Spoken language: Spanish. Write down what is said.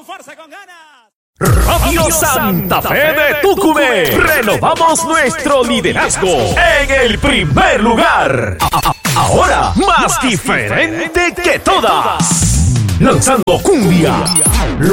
con fuerza, con ganas. Radio Santa Fe de Tucumé. Renovamos nuestro liderazgo en el primer lugar. Ahora más diferente que todas. Lanzando cumbia,